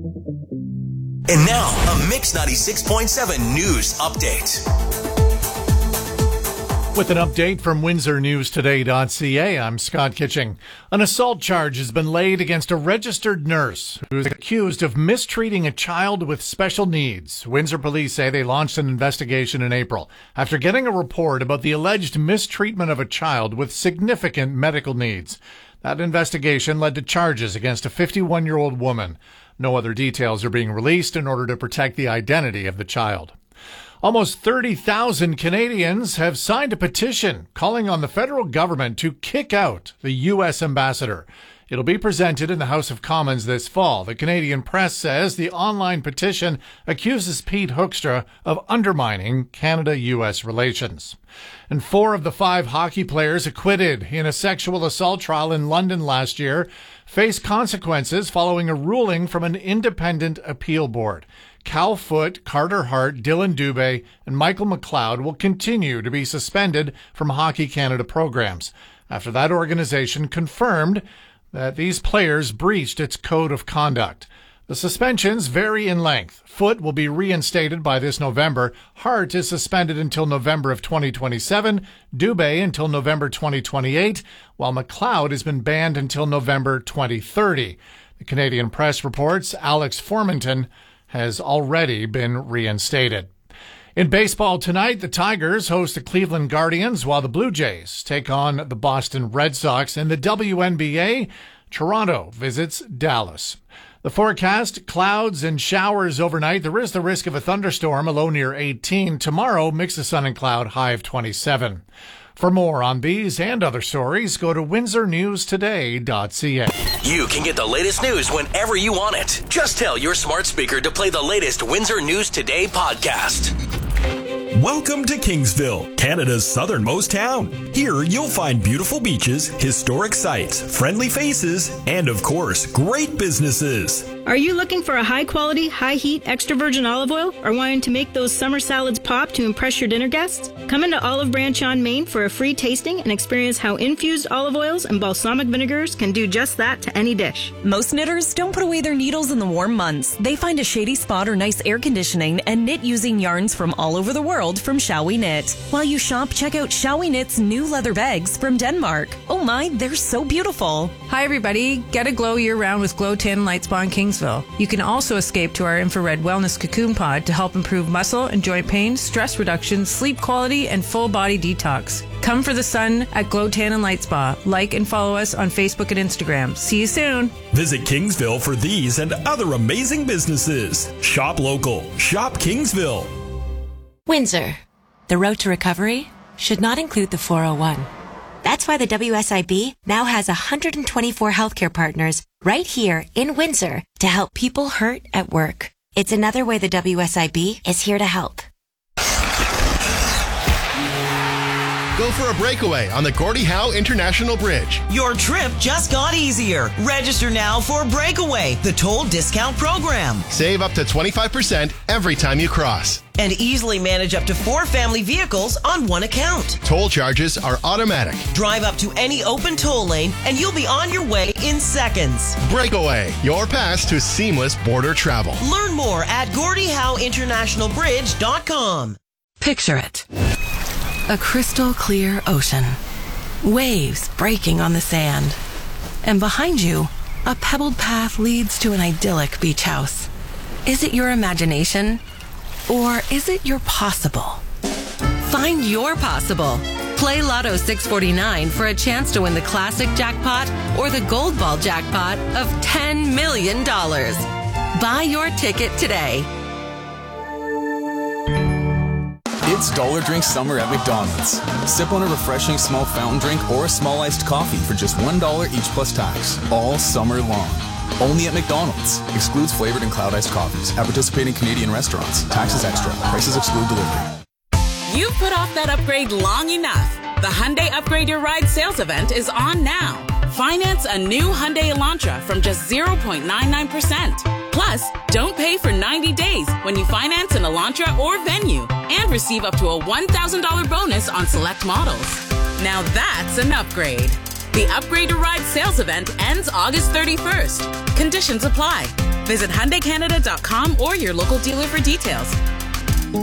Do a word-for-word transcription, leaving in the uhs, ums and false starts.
And now, a Mix ninety-six point seven news update. With an update from Windsor News Today dot C A, I'm Scott Kitching. An assault charge has been laid against a registered nurse who is accused of mistreating a child with special needs. Windsor police say they launched an investigation in April after getting a report about the alleged mistreatment of a child with significant medical needs. That investigation led to charges against a fifty-one-year-old woman. No other details are being released in order to protect the identity of the child. Almost thirty thousand Canadians have signed a petition calling on the federal government to kick out the U S ambassador. It'll be presented in the House of Commons this fall. The Canadian Press says the online petition accuses Pete Hoekstra of undermining Canada-U S relations. And four of the five hockey players acquitted in a sexual assault trial in London last year face consequences following a ruling from an independent appeal board. Cal Foote, Carter Hart, Dylan Dubé, and Michael McLeod will continue to be suspended from Hockey Canada programs after that organization confirmed that these players breached its code of conduct. The suspensions vary in length. Foote will be reinstated by this November. Hart is suspended until November of twenty twenty-seven, Dubé until November twenty twenty-eight, while McLeod has been banned until November twenty thirty. The Canadian Press reports Alex Formenton has already been reinstated. In baseball tonight, the Tigers host the Cleveland Guardians while the Blue Jays take on the Boston Red Sox. In the W N B A, Toronto visits Dallas. The forecast, clouds and showers overnight. There is the risk of a thunderstorm, a low near eighteen. Tomorrow, mix of sun and cloud, high of twenty-seven. For more on these and other stories, go to Windsor News Today dot C A. You can get the latest news whenever you want it. Just tell your smart speaker to play the latest Windsor News Today podcast. Welcome to Kingsville, Canada's southernmost town. Here you'll find beautiful beaches, historic sites, friendly faces, and of course, great businesses. Are you looking for a high-quality, high-heat, extra virgin olive oil or wanting to make those summer salads pop to impress your dinner guests? Come into Olive Branch on Main for a free tasting and experience how infused olive oils and balsamic vinegars can do just that to any dish. Most knitters don't put away their needles in the warm months. They find a shady spot or nice air conditioning and knit using yarns from all over the world from Shall We Knit. While you shop, check out Shall We Knit's new leather bags from Denmark. Oh my, they're so beautiful. Hi everybody, get a glow year-round with Glow Tan Light Spa in Kingsville. You can also escape to our infrared wellness cocoon pod to help improve muscle and joint pain, stress reduction, sleep quality, and full body detox. Come for the sun at Glow Tan and Light Spa. Like and follow us on Facebook and Instagram. See you soon. Visit Kingsville for these and other amazing businesses. Shop local. Shop Kingsville. Windsor. The road to recovery should not include the four oh one. That's why the W S I B now has one hundred twenty-four healthcare partners right here in Windsor to help people hurt at work. It's another way the W S I B is here to help. Go for a breakaway on the Gordie Howe International Bridge. Your trip just got easier. Register now for Breakaway, the toll discount program. Save up to twenty-five percent every time you cross. And easily manage up to four family vehicles on one account. Toll charges are automatic. Drive up to any open toll lane and you'll be on your way in seconds. Breakaway, your pass to seamless border travel. Learn more at Gordie Howe International Bridge dot com. Picture it. A crystal clear ocean. Waves breaking on the sand. And behind you, a pebbled path leads to an idyllic beach house. Is it your imagination? Or is it your possible? Find your possible. Play Lotto six forty-nine for a chance to win the classic jackpot or the gold ball jackpot of ten million dollars. Buy your ticket today. It's Dollar Drink Summer at McDonald's. Sip on a refreshing small fountain drink or a small iced coffee for just one dollar each plus tax, all summer long. Only at McDonald's. Excludes flavored and cloud iced coffees. At participating Canadian restaurants. Taxes extra. Prices exclude delivery. You've put off that upgrade long enough. The Hyundai Upgrade Your Ride sales event is on now. Finance a new Hyundai Elantra from just zero point nine nine percent. Plus, don't pay for ninety days when you finance an Elantra or Venue and receive up to a one thousand dollars bonus on select models. Now that's an upgrade. The Upgrade Your Ride sales event ends August thirty-first. Conditions apply. Visit Hyundai Canada dot com or your local dealer for details.